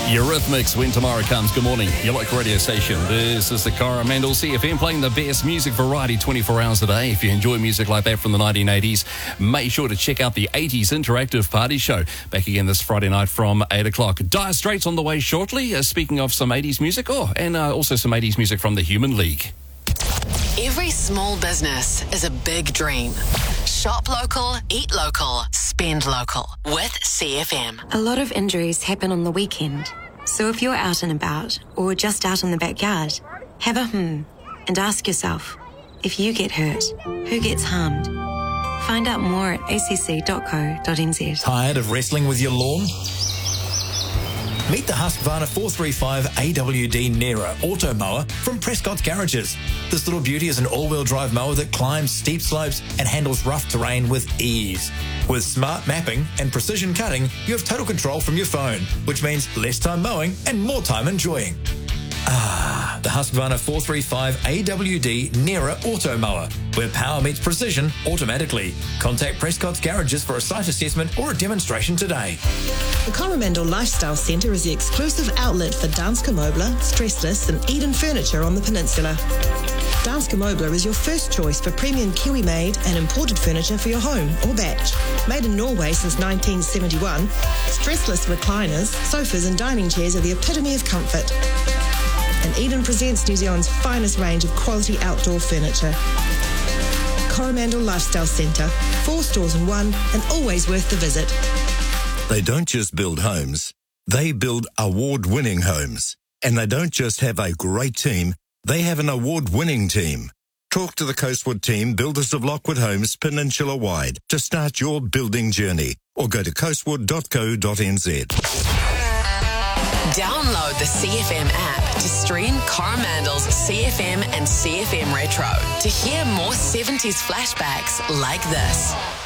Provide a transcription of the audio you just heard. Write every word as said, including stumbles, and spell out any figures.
Eurythmics, When Tomorrow Comes. Good morning, your local radio station. This is the Coromandel C F M, playing the best music variety twenty-four hours a day. If you enjoy music like that from the nineteen eighties, make sure to check out the eighties Interactive Party Show. Back again this Friday night from eight o'clock. Dire Straits on the way shortly. Uh, speaking of some eighties music, oh, and uh, also some eighties music from the Human League. Every small business is a big dream. Shop local, eat local, spend local with C F M. A lot of injuries happen on the weekend. So if you're out and about or just out in the backyard, have a hmm and ask yourself, if you get hurt, who gets harmed? Find out more at a c c dot co dot n z. Tired of wrestling with your lawn? Meet the Husqvarna four thirty-five A W D Nera Auto Mower from Prescott's Garages. This little beauty is an all-wheel drive mower that climbs steep slopes and handles rough terrain with ease. With smart mapping and precision cutting, you have total control from your phone, which means less time mowing and more time enjoying. Ah, the Husqvarna four thirty-five A W D Nera Auto Mower, where power meets precision automatically. Contact Prescott's Garages for a site assessment or a demonstration today. The Coromandel Lifestyle Centre is the exclusive outlet for Danske Møbler, Stressless and Eden Furniture on the peninsula. Danske Møbler is your first choice for premium Kiwi-made and imported furniture for your home or batch. Made in Norway since nineteen seventy-one, stressless recliners, sofas and dining chairs are the epitome of comfort. And Eden presents New Zealand's finest range of quality outdoor furniture. Coromandel Lifestyle Centre, four stores in one and always worth the visit. They don't just build homes, they build award-winning homes. And they don't just have a great team, they have an award-winning team. Talk to the Coastwood team, builders of Lockwood Homes peninsula-wide, to start your building journey, or go to coastwood dot co dot n z. Download the C F M app to stream Coromandel's C F M and C F M Retro to hear more seventies flashbacks like this.